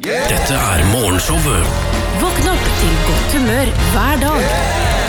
Dette morgenshowet. Våkn opp til godt humør hver dag.